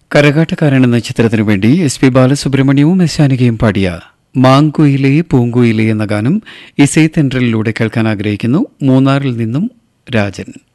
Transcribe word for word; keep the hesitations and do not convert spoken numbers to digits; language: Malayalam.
കരകാട്ടക്കാരൻ എന്ന ചിത്രത്തിനു വേണ്ടി എസ് പി ബാലസുബ്രഹ്മണ്യവും എസ് ജാനകിയും പാടിയ മാങ്കുയിലേ പൂങ്കുയിലേ എന്ന ഗാനം ഇസൈ തെൻട്രലിലൂടെ കേൾക്കാൻ ആഗ്രഹിക്കുന്നു. മൂന്നാറിൽ നിന്നും രാജൻ.